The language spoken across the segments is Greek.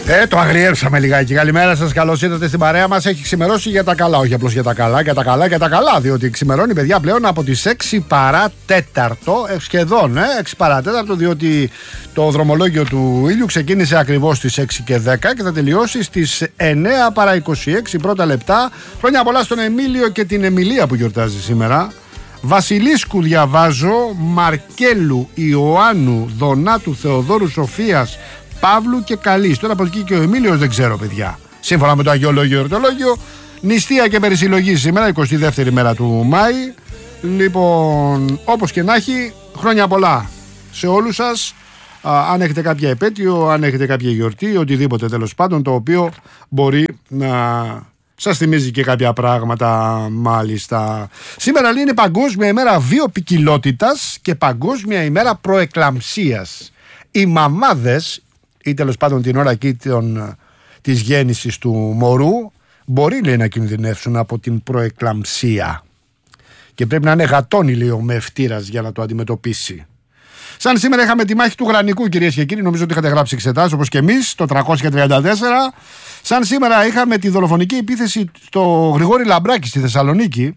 Το αγριέψαμε λιγάκι. Καλημέρα σας, καλώς ήρθατε στην παρέα μας. Έχει ξημερώσει για τα καλά, όχι απλώς για τα καλά, για τα καλά, για τα καλά. Διότι ξημερώνει, παιδιά, πλέον από τις 6 παρά τέταρτο, σχεδόν 6 παρά τέταρτο, διότι το δρομολόγιο του ήλιου ξεκίνησε ακριβώς στις 6 και 10 και θα τελειώσει στις 9 παρά 26 πρώτα λεπτά. Χρόνια πολλά στον Εμίλιο και την Εμιλία που γιορτάζει σήμερα. Βασιλίσκου διαβάζω, Μαρκέλου, Ιωάννου, Δονάτου, Θεοδόρου, Σοφίας, Παύλου και Καλής. Τώρα από εκεί και ο Εμίλιος δεν ξέρω, παιδιά. Σύμφωνα με το Αγιολόγιο Εορτολόγιο, νηστεία και περισυλλογή σήμερα, 22η μέρα του Μάη. Λοιπόν, όπως και να έχει, χρόνια πολλά σε όλους σας. Αν έχετε κάποια επέτειο, αν έχετε κάποια γιορτή, οτιδήποτε τέλος πάντων, το οποίο μπορεί να σας θυμίζει και κάποια πράγματα, μάλιστα. Σήμερα είναι Παγκόσμια ημέρα βιοποικιλότητας και Παγκόσμια ημέρα προεκλαμψίας. Οι μαμάδες, ή τέλος πάντων την ώρα εκεί της γέννησης του μωρού, μπορεί, λέει, να κινδυνεύσουν από την προεκλαμψία. Και πρέπει να είναι γατόνι, λέει, ο μευτήρας για να το αντιμετωπίσει. Σαν σήμερα είχαμε τη μάχη του Γρανικού, κυρίες και κύριοι, νομίζω ότι είχατε γράψει εξετάσεις όπως και εμείς, το 334. Σαν σήμερα είχαμε τη δολοφονική επίθεση στο Γρηγόρη Λαμπράκη στη Θεσσαλονίκη.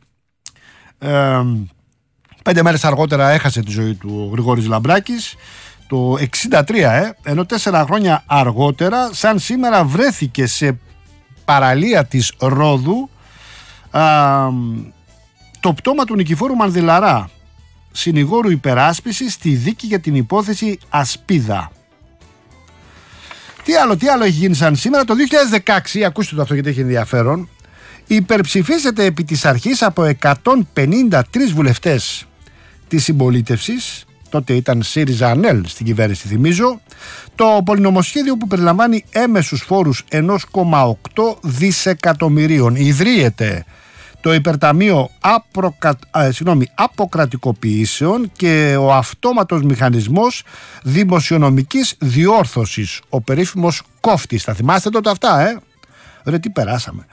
5 μέρες αργότερα έχασε τη ζωή του ο Γρηγόρης Λαμπράκης, το 63, ενώ 4 χρόνια αργότερα, σαν σήμερα, βρέθηκε σε παραλία της Ρόδου το πτώμα του Νικηφόρου Μανδυλαρά, συνηγόρου υπεράσπισης στη δίκη για την υπόθεση Ασπίδα. Τι άλλο έχει γίνει σαν σήμερα? Το 2016, ακούστε το αυτό γιατί έχει ενδιαφέρον, υπερψηφίσετε επί της αρχής από 153 βουλευτές της συμπολίτευσης, τότε ήταν ΣΥΡΙΖΑ ΑΝΕΛ στην κυβέρνηση, θυμίζω, το πολυνομοσχέδιο που περιλαμβάνει έμεσους φόρους 1,8 δισεκατομμυρίων. Ιδρύεται το Υπερταμείο Αποκρατικοποιήσεων και ο αυτόματος μηχανισμός δημοσιονομικής διόρθωσης, ο περίφημος κόφτης. Θα θυμάστε τότε αυτά, Ρε, τι περάσαμε.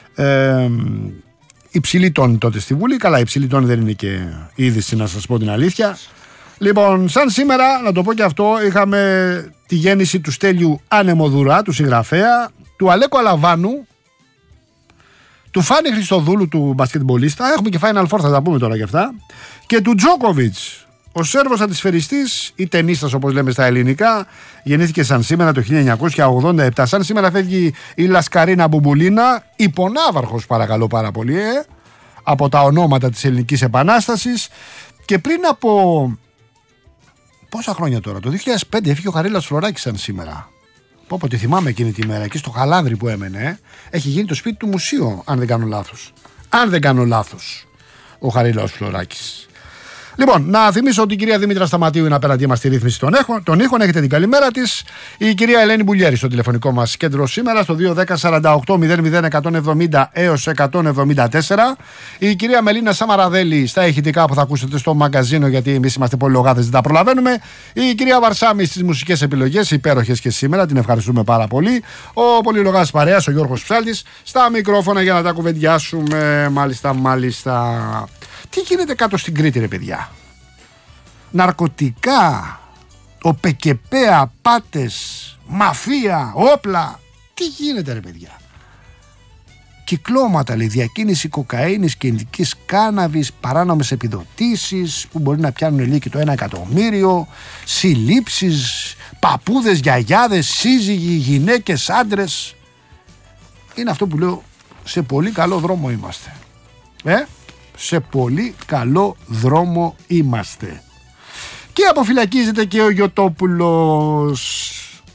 Υψηλή τόνη τότε στη Βουλή. Καλά, υψηλή τόνη δεν είναι και είδηση, να σας πω την αλήθεια. Λοιπόν, σαν σήμερα, να το πω και αυτό, είχαμε τη γέννηση του Στέλιου Ανεμοδουρά, του συγγραφέα, του Αλέκου Αλαβάνου, του Φάνη Χριστοδούλου, του μπασκετμπολίστα. Έχουμε και Final Four, θα τα πούμε τώρα και αυτά. Και του Τζόκοβιτς, ο Σέρβος αντισφαιριστής ή τενίστας όπως λέμε στα ελληνικά. Γεννήθηκε σαν σήμερα το 1987. Σαν σήμερα φεύγει η Λασκαρίνα Μπουμπουλίνα, υπονάβαρχος παρακαλώ πάρα πολύ, από τα ονόματα της Ελληνικής Επανάστασης. Και πριν από πόσα χρόνια τώρα, το 2005 έφυγε ο Χαρίλαος Φλωράκης σαν σήμερα. Πω τη θυμάμαι εκείνη τη μέρα, εκεί στο Χαλάνδρι που έμενε. Έχει γίνει το σπίτι του μουσείου, αν δεν κάνω λάθος. Ο Χαρίλαος Φλωράκης. Λοιπόν, να θυμίσω ότι η κυρία Δήμητρα Σταματίου είναι απέναντί μας στη ρύθμιση των ήχων. Έχετε την καλημέρα της. Η κυρία Ελένη Μπουλιέρη στο τηλεφωνικό μας κέντρο σήμερα, στο 210-48-00-170 έως 174. Η κυρία Μελίνα Σαμαραδέλη στα ηχητικά που θα ακούσετε στο μαγκαζίνο, γιατί εμείς είμαστε πολυλογάδες, δεν τα προλαβαίνουμε. Η κυρία Βαρσάμι στις μουσικές επιλογές, υπέροχες και σήμερα, την ευχαριστούμε πάρα πολύ. Ο πολυλογάς παρέας, ο Γιώργος Ψάλτης, στα μικρόφωνα για να τα κουβεντιάσουμε. Μάλιστα. Τι γίνεται κάτω στην Κρήτη, ρε παιδιά? Ναρκωτικά, ΟΠΕΚΕΠΕΑ, πάτες, μαφία, όπλα. Τι γίνεται, ρε παιδιά? Κυκλώματα, λέει, διακίνηση κοκαίνης και ειδικής κάναβης, παράνομες επιδοτήσεις που μπορεί να πιάνουν λίγοι και το 1 εκατομμύριο, συλλήψεις, παππούδες, γιαγιάδες, σύζυγοι, γυναίκες, άντρες. Είναι αυτό που λέω, σε πολύ καλό δρόμο είμαστε. Σε πολύ καλό δρόμο είμαστε. Και αποφυλακίζεται και ο Γιωτόπουλος,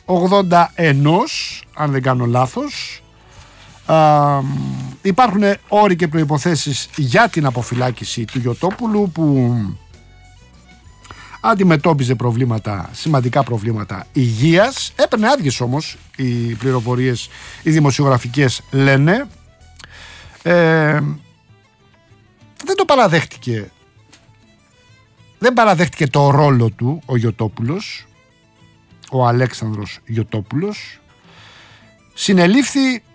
81, αν δεν κάνω λάθος. Υπάρχουν όροι και προϋποθέσεις για την αποφυλάκηση του Γιωτόπουλου, που αντιμετώπιζε σημαντικά προβλήματα υγείας. Έπαιρνε άδειες όμως, οι πληροφορίες, οι δημοσιογραφικές λένε. Δεν παραδέχτηκε το ρόλο του ο Γιωτόπουλος, ο Αλέξανδρος Γιωτόπουλος. Συνελήφθη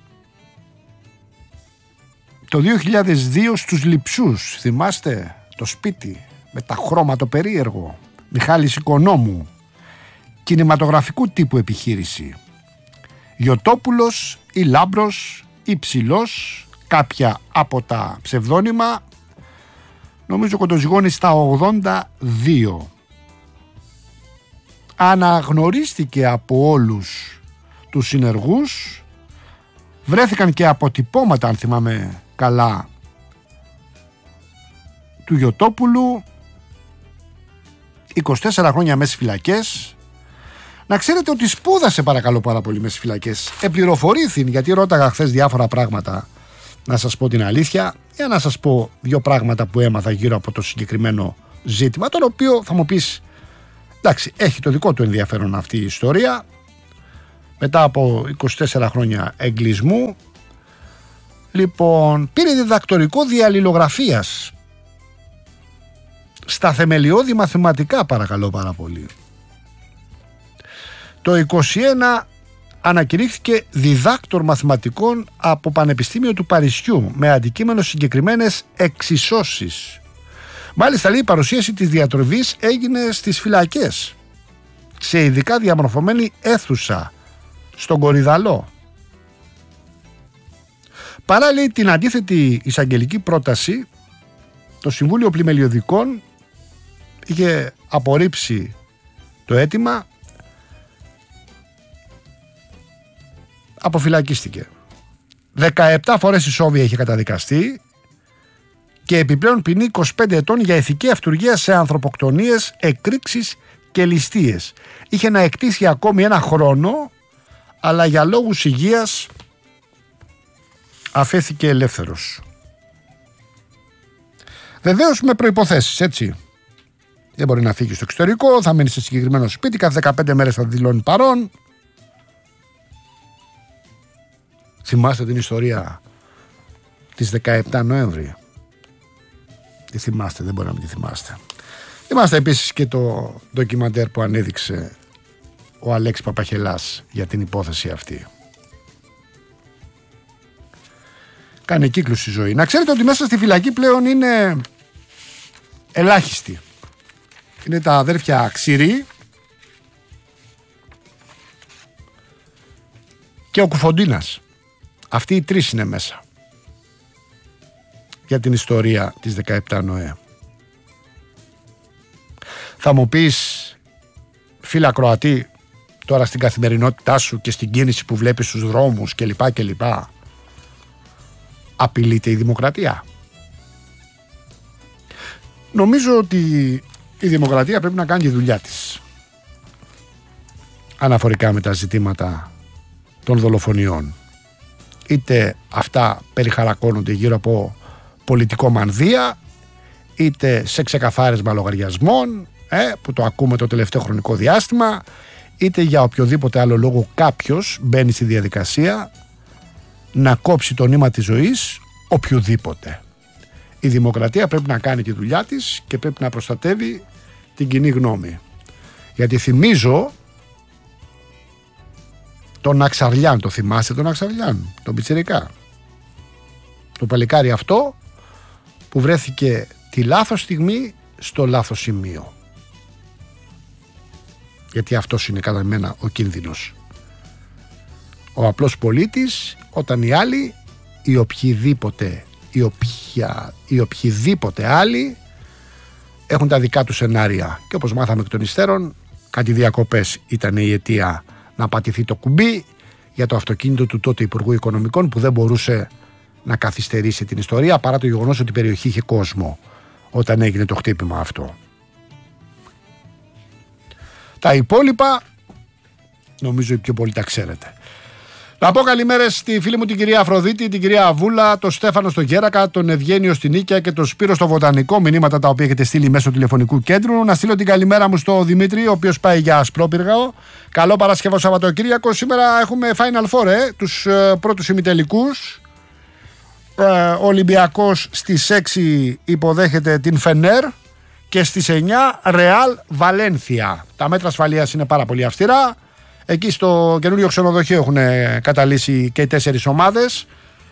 το 2002 στους Λειψούς, θυμάστε, το σπίτι με τα χρώμα το περίεργο, Μιχάλης Οικονόμου, κινηματογραφικού τύπου επιχείρηση. Γιωτόπουλος ή Λάμπρος ή Ψηλός, κάποια από τα ψευδόνυμα. Νομίζω κοντοζυγώνει στα 82. Αναγνωρίστηκε από όλους τους συνεργούς. Βρέθηκαν και αποτυπώματα, αν θυμάμαι καλά, του Γιωτόπουλου. 24 χρόνια μέσα στις φυλακές. Να ξέρετε ότι σπούδασε, παρακαλώ πάρα πολύ, μέσα στις φυλακές. Επληροφορήθην, γιατί ρώταγα χθες διάφορα πράγματα. Να σας πω την αλήθεια, για να σας πω δύο πράγματα που έμαθα γύρω από το συγκεκριμένο ζήτημα, το οποίο θα μου πεις, εντάξει, έχει το δικό του ενδιαφέρον αυτή η ιστορία. Μετά από 24 χρόνια εγκλισμού, λοιπόν, πήρε διδακτορικό διαλληλογραφίας στα θεμελιώδη μαθηματικά, παρακαλώ πάρα πολύ. Το 21 ανακηρύχθηκε διδάκτορ μαθηματικών από Πανεπιστήμιο του Παρισιού με αντικείμενο συγκεκριμένες εξισώσεις. Μάλιστα, λέει, η παρουσίαση της διατροφής έγινε στις φυλακές, σε ειδικά διαμορφωμένη αίθουσα στον Κορυδαλό. Παρά, λέει, την αντίθετη εισαγγελική πρόταση, το Συμβούλιο Πλημελιωδικών είχε απορρίψει το αίτημα. Αποφυλακίστηκε. 17 φορές ισόβια είχε καταδικαστεί και επιπλέον ποινή 25 ετών για ηθική αυτουργία σε ανθρωποκτονίες, εκρήξεις και ληστείες. Είχε να εκτίσει ακόμη ένα χρόνο, αλλά για λόγους υγείας αφέθηκε ελεύθερος. Βεβαίως με προϋποθέσεις, έτσι. Δεν μπορεί να φύγει στο εξωτερικό, θα μείνει σε συγκεκριμένο σπίτι, κάθε 15 μέρες θα δηλώνει παρόν. Θυμάστε την ιστορία της 17 Νοέμβρη? Τι θυμάστε? Δεν μπορεί να μην τη θυμάστε. Θυμάστε επίσης και το ντοκιμαντέρ που ανέδειξε ο Αλέξης Παπαχελάς για την υπόθεση αυτή. Κάνει κύκλους η ζωή. Να ξέρετε ότι μέσα στη φυλακή πλέον είναι ελάχιστοι. Είναι τα αδέρφια Ξηρή και ο Κουφοντίνας. Αυτοί οι τρεις είναι μέσα για την ιστορία της 17 Νοέ. Θα μου πεις, φίλα ακροατή, τώρα στην καθημερινότητά σου και στην κίνηση που βλέπεις στους δρόμους κλπ, απειλείται η δημοκρατία? Νομίζω ότι η δημοκρατία πρέπει να κάνει τη δουλειά της αναφορικά με τα ζητήματα των δολοφονιών. Είτε αυτά περιχαρακώνονται γύρω από πολιτικό μανδύα, είτε σε ξεκαθάρισμα λογαριασμών, που το ακούμε το τελευταίο χρονικό διάστημα, είτε για οποιοδήποτε άλλο λόγο κάποιος μπαίνει στη διαδικασία να κόψει το νήμα της ζωής οποιοδήποτε. Η δημοκρατία πρέπει να κάνει τη δουλειά της και πρέπει να προστατεύει την κοινή γνώμη. Γιατί θυμίζω τον Αξαριάν, το θυμάστε τον Αξαριάν, τον πιτσιρικά? Το παλικάρι αυτό που βρέθηκε τη λάθος στιγμή στο λάθος σημείο. Γιατί αυτός είναι κατά μένα ο κίνδυνος. Ο απλός πολίτης, όταν οι άλλοι, οι οποιοδήποτε άλλοι έχουν τα δικά του σενάρια. Και όπως μάθαμε εκ των υστέρων, κάτι διακοπές ήταν η αιτία να πατηθεί το κουμπί για το αυτοκίνητο του τότε Υπουργού Οικονομικών, που δεν μπορούσε να καθυστερήσει την ιστορία, παρά το γεγονός ότι η περιοχή είχε κόσμο όταν έγινε το χτύπημα αυτό. Τα υπόλοιπα νομίζω οι πιο πολλοί τα ξέρετε. Να πω καλημέρες στη φίλη μου την κυρία Αφροδίτη, την κυρία Αβούλα, τον Στέφανο στο Γέρακα, τον Ευγένιο στην Νίκαια και τον Σπύρο στο Βοτανικό. Μηνύματα τα οποία έχετε στείλει μέσω τηλεφωνικού κέντρου. Να στείλω την καλημέρα μου στο Δημήτρη, ο οποίος πάει για Ασπρόπυργο. Καλό Παρασκευό Σαββατοκύριακο. Σήμερα έχουμε Final Four, τους πρώτους ημιτελικούς. Ο Ολυμπιακός στις 6 υποδέχεται την Φενέρ και στις 9 Ρεάλ Βαλένθια. Τα μέτρα ασφαλείας είναι πάρα πολύ αυστηρά. Εκεί στο καινούριο ξενοδοχείο έχουν καταλύσει και οι 4 ομάδες.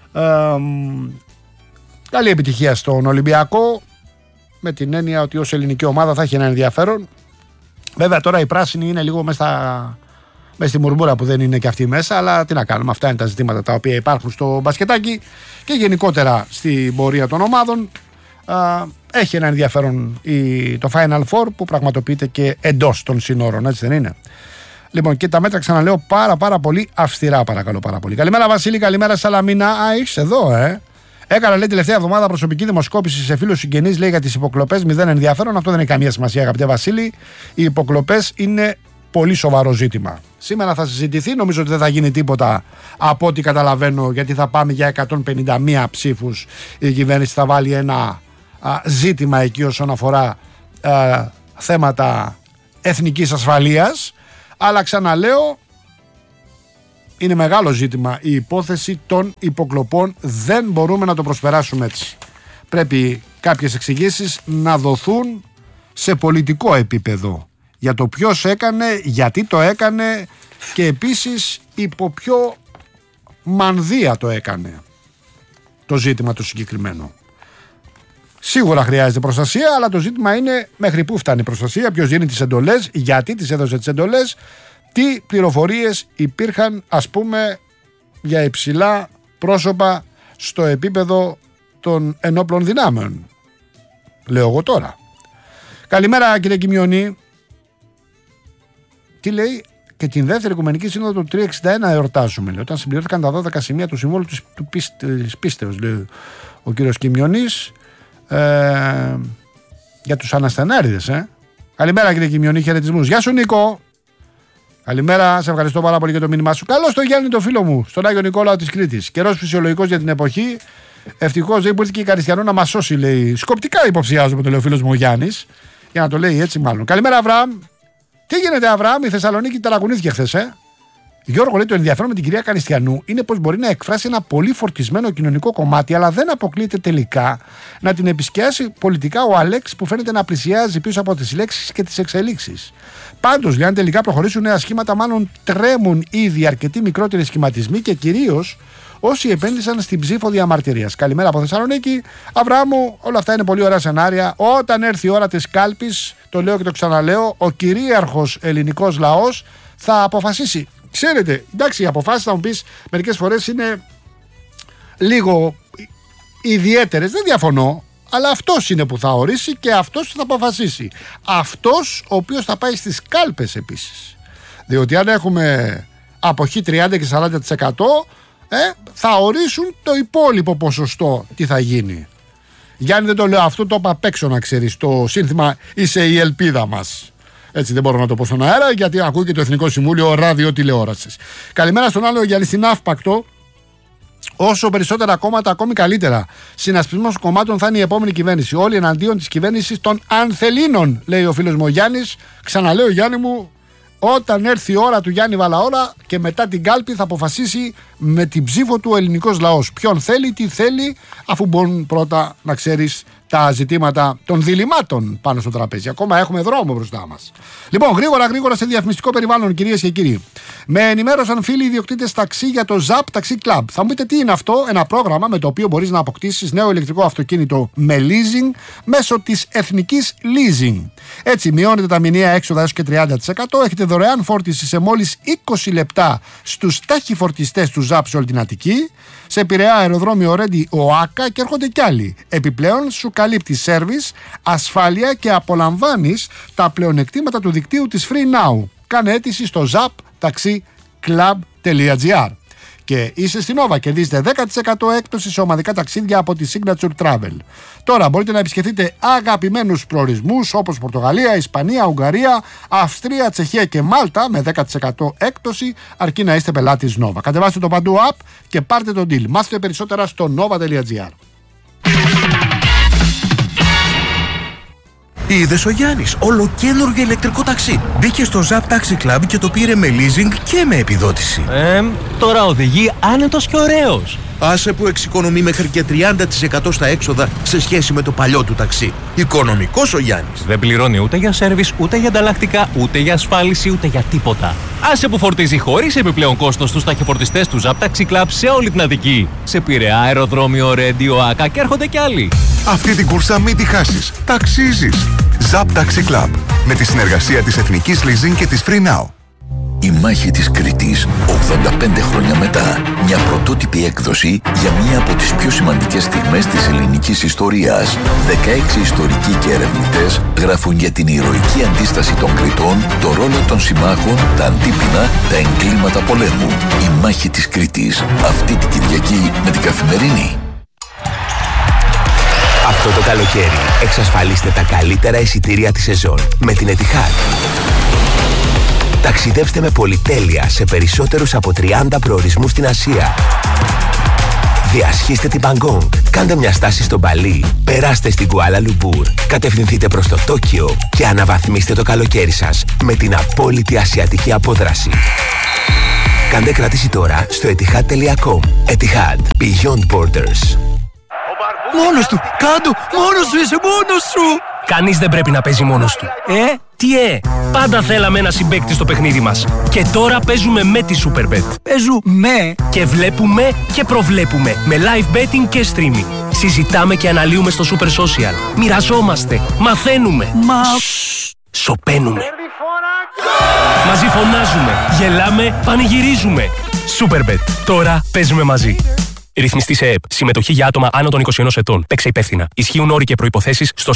Καλή επιτυχία στον Ολυμπιακό, με την έννοια ότι ως ελληνική ομάδα θα έχει ένα ενδιαφέρον. Βέβαια τώρα οι πράσινοι είναι λίγο μες μες στη μουρμούρα που δεν είναι και αυτή μέσα, αλλά τι να κάνουμε, αυτά είναι τα ζητήματα τα οποία υπάρχουν στο μπασκετάκι και γενικότερα στην πορεία των ομάδων. Έχει ένα ενδιαφέρον το Final Four που πραγματοποιείται και εντός των συνόρων, έτσι δεν είναι? Λοιπόν, και τα μέτρα, ξαναλέω, πάρα πολύ αυστηρά, παρακαλώ πάρα πολύ. Καλημέρα Βασίλη, καλημέρα Σαλαμίνα. Είσαι εδώ, Έκανα, λέει, τελευταία εβδομάδα προσωπική δημοσκόπηση σε φίλους συγγενείς, λέει, για τις υποκλοπές. 0 ενδιαφέρον. Αυτό δεν έχει καμία σημασία, αγαπητέ Βασίλη. Οι υποκλοπές είναι πολύ σοβαρό ζήτημα. Σήμερα θα συζητηθεί, νομίζω ότι δεν θα γίνει τίποτα από ό,τι καταλαβαίνω, γιατί θα πάμε για 151 ψήφους. Η κυβέρνηση θα βάλει ένα ζήτημα εκεί όσον αφορά θέματα εθνικής ασφαλείας. Αλλά ξαναλέω, είναι μεγάλο ζήτημα η υπόθεση των υποκλοπών. Δεν μπορούμε να το προσπεράσουμε έτσι. Πρέπει κάποιες εξηγήσεις να δοθούν σε πολιτικό επίπεδο για το ποιος έκανε, γιατί το έκανε και επίσης υπό ποιο μανδύα το έκανε το ζήτημα το συγκεκριμένο. Σίγουρα χρειάζεται προστασία, αλλά το ζήτημα είναι μέχρι πού φτάνει η προστασία, ποιος δίνει τις εντολές, γιατί τις έδωσε τις εντολές, τι πληροφορίες υπήρχαν, ας πούμε, για υψηλά πρόσωπα στο επίπεδο των ενόπλων δυνάμεων. Λέω εγώ τώρα. Καλημέρα κύριε Κιμιονή. Τι λέει? Και την δεύτερη Οικουμενική Σύνοδο του 361 εορτάζουμε, λέει, όταν συμπληρώθηκαν τα 12 σημεία του Συμβόλου της Πίστεως, λέει ο κύριος Κιμιονής. Για τους αναστενάριδες, Καλημέρα κύριε Κιμιονή, χαιρετισμούς. Γεια σου Νίκο. Καλημέρα, σε ευχαριστώ πάρα πολύ για το μήνυμά σου. Καλώς το Γιάννη, το φίλο μου, στον Άγιο Νικόλαο της Κρήτης. Καιρός φυσιολογικός για την εποχή. Ευτυχώς δεν μπορεί και η Καριστιανό να μας σώσει, λέει. Σκοπτικά υποψιάζομαι, το λέει ο φίλος μου ο Γιάννης. Για να το λέει έτσι, μάλλον. Καλημέρα, Αβραάμ. Τι γίνεται, Αβραάμ? Η Θεσσαλονίκη ταρακουνήθηκε χθες, Γιώργο, λέει, το ενδιαφέρον με την κυρία Καριστιανού είναι πως μπορεί να εκφράσει ένα πολύ φορτισμένο κοινωνικό κομμάτι, αλλά δεν αποκλείεται τελικά να την επισκιάσει πολιτικά ο Αλέξ, που φαίνεται να πλησιάζει πίσω από τις λέξεις και τις εξελίξεις. Πάντως, λέει, αν τελικά προχωρήσουν νέα σχήματα, μάλλον τρέμουν ήδη αρκετοί μικρότεροι σχηματισμοί και κυρίως όσοι επένδυσαν στην ψήφο διαμαρτυρίας. Καλημέρα από Θεσσαλονίκη. Αβραάμου, όλα αυτά είναι πολύ ωραία σενάρια. Όταν έρθει η ώρα της κάλπης, το λέω και το ξαναλέω, ο κυρίαρχος ελληνικός λαός θα αποφασίσει. Ξέρετε, εντάξει, οι αποφάσεις, θα μου πεις, μερικές φορές είναι λίγο ιδιαίτερες, δεν διαφωνώ, αλλά αυτός είναι που θα ορίσει και αυτός θα αποφασίσει. Αυτός ο οποίος θα πάει στις κάλπες επίσης. Διότι αν έχουμε αποχή 30 και 40%, θα ορίσουν το υπόλοιπο ποσοστό τι θα γίνει. Γιάννη, δεν το λέω αυτό, το είπα απ' έξω, να ξέρεις, το σύνθημα «Είσαι η ελπίδα μας». Έτσι δεν μπορώ να το πω στον αέρα, γιατί ακούει και το Εθνικό Συμβούλιο Ραδιοτηλεόρασης. Καλημέρα στον άλλο Γιάννη, στην Αύπακτο. Όσο περισσότερα κόμματα, ακόμη καλύτερα. Συνασπισμός κομμάτων θα είναι η επόμενη κυβέρνηση. Όλοι εναντίον της κυβέρνησης των ανθελήνων, λέει ο φίλος μου ο Γιάννης. Ξαναλέω, Γιάννη μου, όταν έρθει η ώρα του Γιάννη Βαλαώρα και μετά την κάλπη θα αποφασίσει με την ψήφο του ο ελληνικός λαός. Ποιον θέλει, τι θέλει, αφού μπορούν πρώτα να ξέρεις τα ζητήματα των διλημάτων πάνω στο τραπέζι. Ακόμα έχουμε δρόμο μπροστά μας. Λοιπόν, γρήγορα σε διαφημιστικό περιβάλλον, κυρίες και κύριοι. Με ενημέρωσαν φίλοι ιδιοκτήτες ταξί για το ZAP Taxi Club. Θα μου πείτε τι είναι αυτό? Ένα πρόγραμμα με το οποίο μπορείς να αποκτήσεις νέο ηλεκτρικό αυτοκίνητο με leasing μέσω της Εθνικής Leasing. Έτσι, μειώνετε τα μηνιαία έξοδα έως και 30%. Έχετε δωρεάν φόρτιση σε μόλις 20 λεπτά στους ταχυφορτιστές του ZAP σε όλη την Αττική. Σε Πειραιά, αεροδρόμιο Ρέντι, ΟΑΚΑ και έρχονται κι άλλοι. Επιπλέον, σου καλύπτει σέρβις, ασφάλεια και απολαμβάνεις τα πλεονεκτήματα του δικτύου της Free Now. Κάνε αίτηση στο zaptaxiclub.gr. Και είσαι στην Nova, κερδίζετε 10% έκπτωση σε ομαδικά ταξίδια από τη Signature Travel. Τώρα μπορείτε να επισκεφτείτε αγαπημένους προορισμούς όπως Πορτογαλία, Ισπανία, Ουγγαρία, Αυστρία, Τσεχία και Μάλτα με 10% έκπτωση, αρκεί να είστε πελάτης Nova. Κατεβάστε το παντού app και πάρτε τον deal. Μάθετε περισσότερα στο nova.gr. Είδες ο Γιάννης, ολοκαίνουργιο ηλεκτρικό ταξί. Μπήκε στο Zap Taxi Club και το πήρε με leasing και με επιδότηση. Τώρα οδηγεί άνετος και ωραίος. Άσε που εξοικονομεί μέχρι και 30% στα έξοδα σε σχέση με το παλιό του ταξί. Οικονομικός ο Γιάννης. Δεν πληρώνει ούτε για σέρβις, ούτε για ανταλλακτικά, ούτε για ασφάλιση, ούτε για τίποτα. Άσε που φορτίζει χωρίς επιπλέον κόστος στους ταχυφορτιστές του Zap Taxi Club σε όλη την Αττική. Σε Πειραιά, αεροδρόμιο Ρέντι, ΟΑΚΑ και έρχονται κι άλλοι. Αυτή την κούρσα μην τη χάσεις. Ταξίζεις. Zap Taxi Club. Με τη συνεργασία της Εθνικής Leasing και της Free Now. Η μάχη της Κρήτης, 85 χρόνια μετά. Μια πρωτότυπη έκδοση για μία από τις πιο σημαντικές στιγμές της ελληνικής ιστορίας. 16 ιστορικοί και ερευνητές γράφουν για την ηρωική αντίσταση των Κρητών, το ρόλο των συμμάχων, τα αντίπεινα, τα εγκλήματα πολέμου. Η μάχη της Κρήτης, αυτή την Κυριακή με την Καθημερινή. Αυτό το καλοκαίρι εξασφαλίστε τα καλύτερα εισιτήρια της σεζόν με την Etihad. Ταξιδέψτε με πολυτέλεια σε περισσότερους από 30 προορισμούς στην Ασία. Διασχίστε την Μπαγκόγκ, κάντε μια στάση στο Μπαλί, περάστε στην Κουάλα Λουμπούρ, κατευθυνθείτε προς το Τόκιο και αναβαθμίστε το καλοκαίρι σας με την απόλυτη ασιατική απόδραση. Κάντε κράτηση τώρα στο etihad.com. Etihad. Beyond Borders. Μόνος του! Κάντο! Μόνος σου! Είσαι μόνος σου! Κανείς δεν πρέπει να παίζει μόνος του. Τι Πάντα θέλαμε ένα συμπαίκτη στο παιχνίδι μας. Και τώρα παίζουμε με τη Superbet. Παίζουμε! Και βλέπουμε και προβλέπουμε. Με live betting και streaming. Συζητάμε και αναλύουμε στο Super Social. Μοιραζόμαστε. Μαθαίνουμε. Σωπαίνουμε. Μαζί φωνάζουμε. Γελάμε. Πανηγυρίζουμε. Superbet. Τώρα παίζουμε μαζί. Ρυθμιστή σε ΕΕΠ. Συμμετοχή για άτομα άνω των 21 ετών. Παίξε υπεύθυνα. Ισχύουν όροι και προϋποθέσεις στο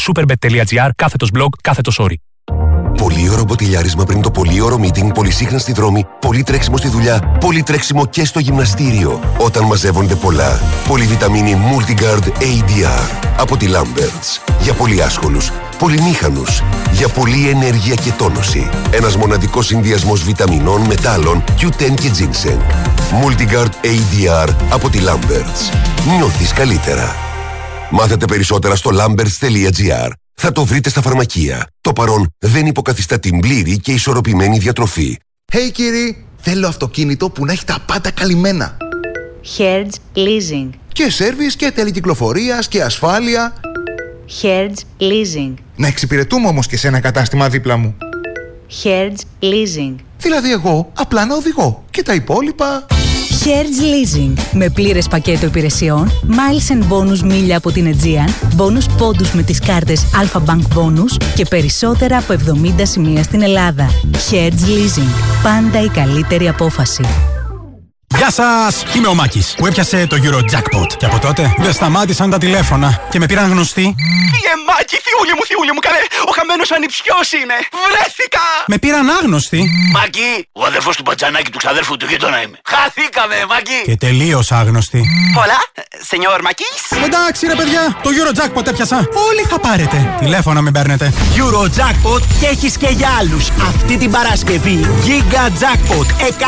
superbet.gr/blog/όροι. Πολύωρο μποτιλιάρισμα πριν το πολύωρο meeting, πολυσύχνα στη δρόμη, πολύ τρέξιμο στη δουλειά, πολύ τρέξιμο και στο γυμναστήριο. Όταν μαζεύονται πολλά. Πολυβιταμίνη Multigard ADR από τη Lamberts. Για πολύ άσχολους, πολυμήχανους, για πολλή ενέργεια και τόνωση. Ένας μοναδικός συνδυασμός βιταμινών, μετάλλων, Q10 και ginseng. Multigard ADR από τη Lamberts. Νιώθεις καλύτερα. Μάθετε περισσότερα στο lamberts.gr. Θα το βρείτε στα φαρμακεία. Το παρόν δεν υποκαθιστά την πλήρη και ισορροπημένη διατροφή. Hey κύριοι, θέλω αυτοκίνητο που να έχει τα πάντα καλυμμένα. Hertz Leasing. Και σέρβις και τελεκυκλοφορίας και ασφάλεια. Hertz Leasing. Να εξυπηρετούμε όμως και σε ένα κατάστημα δίπλα μου. Hertz Leasing. Δηλαδή εγώ απλά να οδηγώ και τα υπόλοιπα... Hertz Leasing. Με πλήρες πακέτο υπηρεσιών, miles and bonus μίλια από την Aegean, bonus πόντους με τις κάρτες Alpha Bank Bonus και περισσότερα από 70 σημεία στην Ελλάδα. Hertz Leasing. Πάντα η καλύτερη απόφαση. Γεια σας! Είμαι ο Μάκης που έπιασε το Eurojackpot. Και από τότε δεν σταμάτησαν τα τηλέφωνα και με πήραν γνωστοί. Μάκη, θειούλη μου, καλέ! Ο χαμένος ανιψιός είναι! Βρέθηκα! Με πήραν άγνωστοι. Μάκη, ο αδερφός του Μπατζανάκη του ξαδέρφου του γείτονα είμαι. Χαθήκαμε, Μάκη! Και τελείως άγνωστοι. Πολλά, σενιόρ Μάκης. Εντάξει ρε παιδιά, το Eurojackpot έπιασα. Όλοι θα πάρετε. Τηλέφωνα μην παίρνετε. Eurojackpot και έχεις και για άλλους. Αυτή την Παρασκευή Giga Jackpot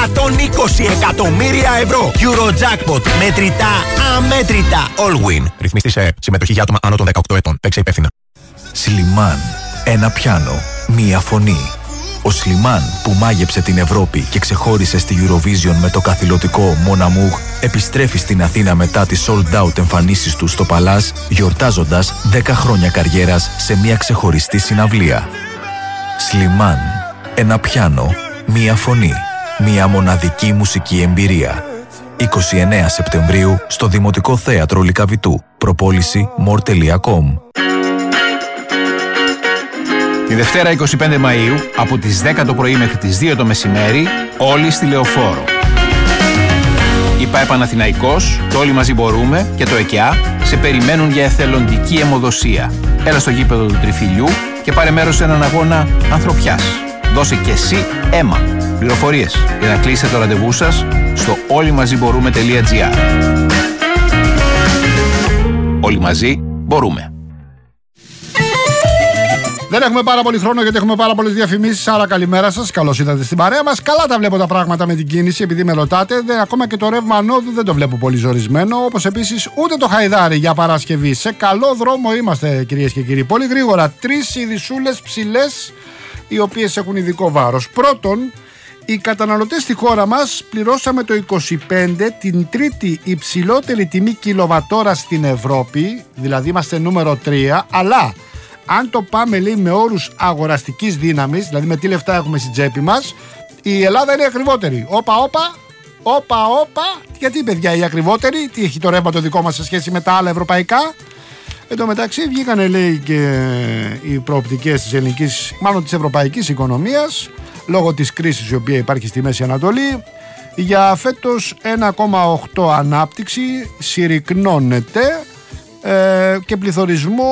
120 εκατομμύρια ευρώ. Eurojackpot μετρητά αμέτρητα. All win. Ρυθμιστή σε συμμετοχή για άτομα άνω των 18 ετών. Παίξε υπεύθυνα. Σλιμάν. Ένα πιάνο. Μία φωνή. Ο Σλιμάν που μάγεψε την Ευρώπη και ξεχώρισε στη Eurovision με το καθηλωτικό Mon Amour επιστρέφει στην Αθήνα μετά τις sold out εμφανίσεις του στο Παλάς, γιορτάζοντας 10 χρόνια καριέρας σε μια ξεχωριστή συναυλία. Σλιμάν. Ένα πιάνο. Μία φωνή. Μια μοναδική μουσική εμπειρία. 29 Σεπτεμβρίου στο Δημοτικό Θέατρο Λυκαβητού. Προπόληση more.com. Τη Δευτέρα 25 Μαΐου από τις 10 το πρωί μέχρι τις 2 το μεσημέρι, όλοι στη Λεωφόρο. Η ΠΑΕ Παναθηναϊκός, το Όλοι Μαζί Μπορούμε και το ΕΚΕΑ σε περιμένουν για εθελοντική αιμοδοσία. Έλα στο γήπεδο του Τριφυλιού και πάρε μέρος σε έναν αγώνα ανθρωπιάς. Δώσε και εσύ αίμα. Πληροφορίες για να κλείσετε το ραντεβού σας στο όλοιμαζιμπορούμε.gr. Όλοι μαζί μπορούμε. Δεν έχουμε πάρα πολύ χρόνο γιατί έχουμε πάρα πολλές διαφημίσεις. Άρα καλημέρα σας. Καλώς ήρθατε στην παρέα μας. Καλά τα βλέπω τα πράγματα με την κίνηση, επειδή με ρωτάτε. Ακόμα και το ρεύμα ανόδου δεν το βλέπω πολύ ζορισμένο. Όπως επίσης ούτε το Χαϊδάρι για Παρασκευή. Σε καλό δρόμο είμαστε, κυρίες και κύριοι. Πολύ γρήγορα. 3 ειδισούλες ψηλές, οι οποίες έχουν ειδικό βάρος. Πρώτον, οι καταναλωτές στη χώρα μας πληρώσαμε το 25 την τρίτη υψηλότερη τιμή κιλοβατόρα στην Ευρώπη. Δηλαδή είμαστε νούμερο 3. Αλλά αν το πάμε, λέει, με όρους αγοραστικής δύναμης, δηλαδή με τι λεφτά έχουμε στην τσέπη μας, η Ελλάδα είναι ακριβότερη. Όπα. Γιατί, παιδιά, η ακριβότερη, τι έχει το ρεύμα το δικό μας σε σχέση με τα άλλα ευρωπαϊκά? Εν τω μεταξύ βγήκανε, λέει, και οι προοπτικές της ελληνικής, μάλλον της ευρωπαϊκής οικονομίας. λόγω της κρίσης η οποία υπάρχει στη Μέση Ανατολή. Για φέτος 1,8 ανάπτυξη συρρυκνώνεται και πληθωρισμό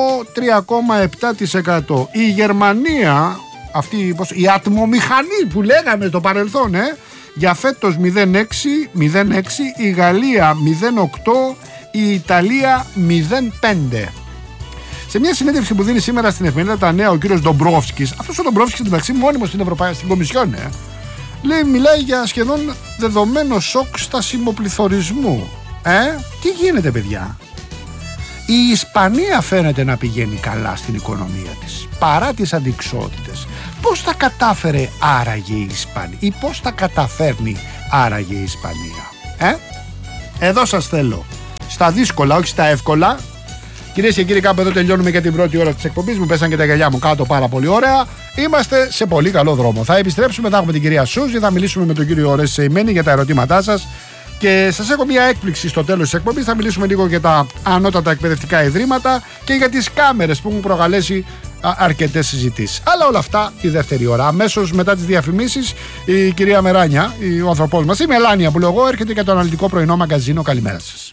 3,7%. Η Γερμανία, αυτή η ατμομηχανή που λέγαμε στο παρελθόν, για φέτος 0,6, η Γαλλία 0,8, η Ιταλία 0,5. Σε μια συνέντευξη που δίνει σήμερα στην εφημερίδα Τα Νέα ο κύριος Ντομπρόφσκης, αυτός ο Ντομπρόφσκης στην μεταξύ μόνιμος στην Κομισιόν, λέει, μιλάει για σχεδόν δεδομένο σοκ στασιμοπληθωρισμού. Τι γίνεται, παιδιά? Η Ισπανία φαίνεται να πηγαίνει καλά στην οικονομία της, παρά τις αντιξότητες. Πώς τα κατάφερε άραγε η Ισπανία, ή πώς τα καταφέρνει άραγε η Ισπανία? Εδώ σας θέλω. Στα δύσκολα, όχι στα εύκολα. Κυρίες και κύριοι, κάπου εδώ τελειώνουμε και την πρώτη ώρα της εκπομπής. Μου πέσαν και τα γυαλιά μου κάτω πάρα πολύ ωραία. Είμαστε σε πολύ καλό δρόμο. Θα επιστρέψουμε, θα έχουμε την κυρία Σούζη, θα μιλήσουμε με τον κύριο Ορέστη Σεϊμένη για τα ερωτήματά σας. Και σας έχω μια έκπληξη στο τέλος της εκπομπής. Θα μιλήσουμε λίγο για τα ανώτατα εκπαιδευτικά ιδρύματα και για τις κάμερες που έχουν προκαλέσει αρκετές συζητήσεις. Αλλά όλα αυτά τη δεύτερη ώρα. Αμέσως μετά τις διαφημίσεις, η κυρία Μεράνια, ο άνθρωπός μας, η Μελάνια που λέω εγώ, έρχεται για το αναλυτικό πρωινό μαγκαζίνο. Καλημέρα σας.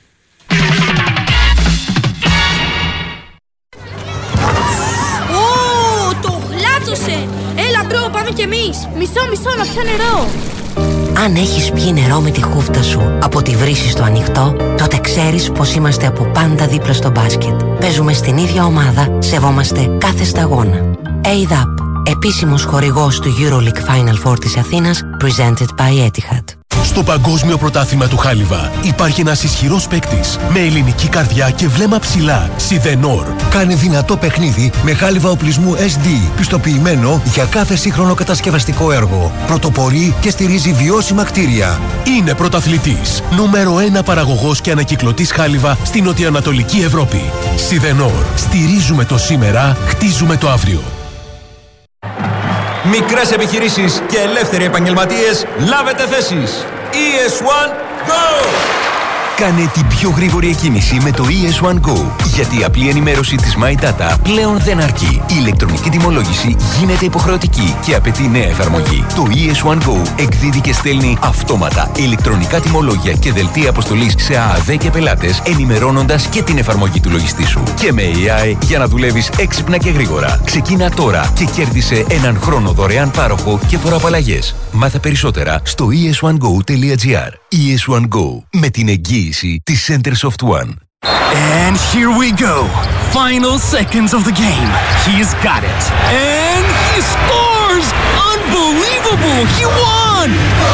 Έλα μπρο, πάμε κι εμείς. Μισό, να πιω νερό. Αν έχεις πιει νερό με τη χούφτα σου από τη βρύση στο ανοιχτό, τότε ξέρεις πως είμαστε από πάντα δίπλα στο μπάσκετ. Παίζουμε στην ίδια ομάδα, σεβόμαστε κάθε σταγόνα. ADAP, επίσημος χορηγός του EuroLeague Final Four της Αθήνας, presented by Etihad. Στο Παγκόσμιο Πρωτάθλημα του Χάλιβα υπάρχει ένας ισχυρός παίκτης με ελληνική καρδιά και βλέμμα ψηλά. Σιδενόρ. Κάνε δυνατό παιχνίδι με χάλιβα οπλισμού SD, πιστοποιημένο για κάθε σύγχρονο κατασκευαστικό έργο. Πρωτοπορεί και στηρίζει βιώσιμα κτίρια. Είναι πρωταθλητής. Νούμερο 1 παραγωγός και ανακυκλωτής χάλιβα στην νοτιοανατολική Ευρώπη. Σιδενόρ. Στηρίζουμε το σήμερα, χτίζουμε το αύριο. Μικρές επιχειρήσεις και ελεύθεροι επαγγελματίες, λάβετε θέσεις. ES1 Go! Κάνε την πιο γρήγορη εκκίνηση με το ES1 Go. Γιατί η απλή ενημέρωση της My Data πλέον δεν αρκεί. Η ηλεκτρονική τιμολόγηση γίνεται υποχρεωτική και απαιτεί νέα εφαρμογή. Το ES1 Go εκδίδει και στέλνει αυτόματα ηλεκτρονικά τιμολόγια και δελτία αποστολής σε ΑΑΔ και πελάτες, ενημερώνοντας και την εφαρμογή του λογιστή σου. Και με AI για να δουλεύεις έξυπνα και γρήγορα. Ξεκίνα τώρα και κέρδισε έναν χρόνο δωρεάν πάροχο και φοροαπαλλαγές. Μάθε περισσότερα στο es1go.gr. ES1 Go, με την εγγύηση της Centersoft One. And here we go. Final seconds of the game. He's got it. And he scores! Unbelievable! He won!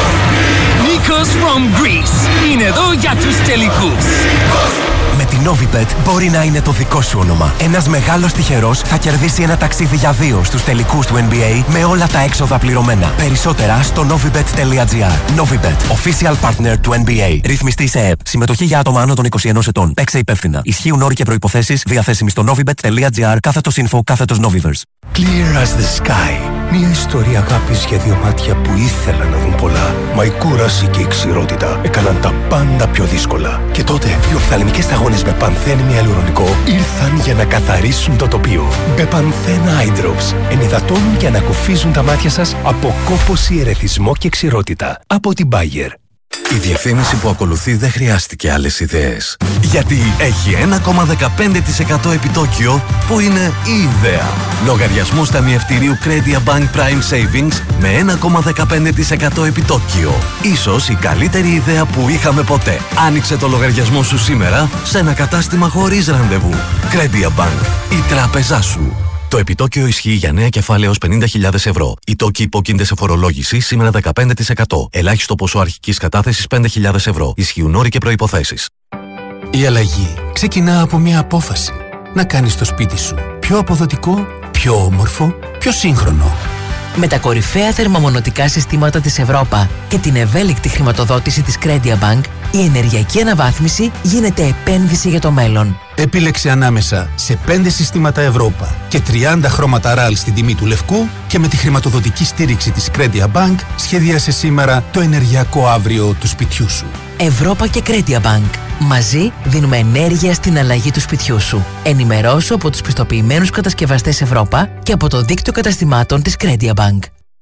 Nikos from Greece. Είναι εδώ για τους τελικούς. Με την Novibet μπορεί να είναι το δικό σου όνομα. Ένας μεγάλος τυχερός θα κερδίσει ένα ταξίδι για 2 στους τελικούς του NBA με όλα τα έξοδα πληρωμένα. Περισσότερα στο novibet.gr. Novibet, official partner του NBA. Ρυθμιστή σε ΕΕΠ. Συμμετοχή για άτομα άνω των 21 ετών. Παίξε υπεύθυνα. Ισχύουν όροι και προϋποθέσεις διαθέσιμοι στο novibet.gr/info/Noviverse. Clear as the sky. Μια ιστορία αγάπης για δύο μάτια που ήθελαν να δουν πολλά. Μα η κούραση και η ξηρότητα έκαναν τα πάντα πιο δύσκολα. Και τότε οι οφθαλμικές σταγόνες με πανθένη ιαλουρονικό ήρθαν για να καθαρίσουν το τοπίο. Μπεπανθέν Eye Drops ενυδατώνουν και ανακουφίζουν τα μάτια σας από κόπωση, ερεθισμό και ξηρότητα. Από την Bayer. Η διαφήμιση που ακολουθεί δεν χρειάστηκε άλλες ιδέες. Γιατί έχει 1,15% επιτόκιο που είναι η ιδέα. Λογαριασμούς ταμιευτηρίου Credia Bank Prime Savings με 1,15% επιτόκιο. Ίσως η καλύτερη ιδέα που είχαμε ποτέ. Άνοιξε το λογαριασμό σου σήμερα σε ένα κατάστημα χωρίς ραντεβού. Credia Bank, η τράπεζά σου. Το επιτόκιο ισχύει για νέα κεφάλαια ως 50.000 ευρώ. Οι τόκοι υπόκεινται σε φορολόγηση σήμερα 15%. Ελάχιστο ποσό αρχικής κατάθεσης 5.000 ευρώ. Ισχύουν όροι και προϋποθέσεις. Η αλλαγή ξεκινά από μια απόφαση. Να κάνεις το σπίτι σου πιο αποδοτικό, πιο όμορφο, πιο σύγχρονο. Με τα κορυφαία θερμομονωτικά συστήματα της Ευρώπα και την ευέλικτη χρηματοδότηση της Credia Bank, η ενεργειακή αναβάθμιση γίνεται επένδυση για το μέλλον. Επίλεξε ανάμεσα σε 5 συστήματα Ευρώπα και 30 χρώματα RAL στην τιμή του λευκού και με τη χρηματοδοτική στήριξη της Credia Bank σχεδίασε σήμερα το ενεργειακό αύριο του σπιτιού σου. Ευρώπα και Credia Bank. Μαζί δίνουμε ενέργεια στην αλλαγή του σπιτιού σου. Ενημερώσου από τους πιστοποιημένους κατασκευαστές Ευρώπα και από το δίκτυο καταστημάτων της Credia Bank.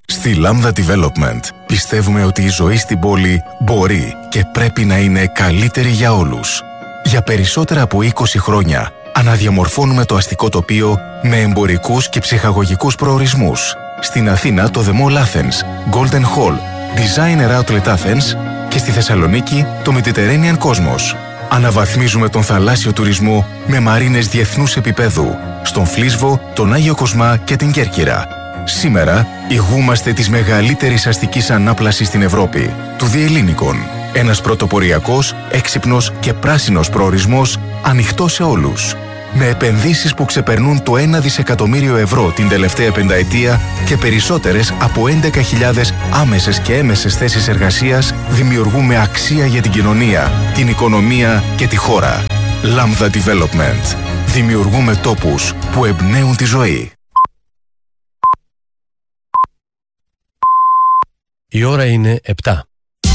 Στη Lambda Development πιστεύουμε ότι η ζωή στην πόλη μπορεί και πρέπει να είναι καλύτερη για όλους. Για περισσότερα από 20 χρόνια αναδιαμορφώνουμε το αστικό τοπίο με εμπορικούς και ψυχαγωγικούς προορισμούς. Στην Αθήνα το The Mall Athens, Golden Hall, Designer Outlet Athens και στη Θεσσαλονίκη το Mediterranean Cosmos. Αναβαθμίζουμε τον θαλάσσιο τουρισμό με μαρίνες διεθνούς επίπεδου, στον Φλίσβο, τον Άγιο Κοσμά και την Κέρκυρα. Σήμερα ηγούμαστε της μεγαλύτερης αστικής ανάπλασης στην Ευρώπη, του Διελλήνικων. Ένας πρωτοποριακός, έξυπνος και πράσινος προορισμός ανοιχτός σε όλους. Με επενδύσεις που ξεπερνούν το 1 δισεκατομμύριο ευρώ την τελευταία πενταετία και περισσότερες από 11.000 άμεσες και έμεσες θέσεις εργασίας, δημιουργούμε αξία για την κοινωνία, την οικονομία και τη χώρα. Lambda Development. Δημιουργούμε τόπους που εμπνέουν τη ζωή. Η ώρα είναι 7.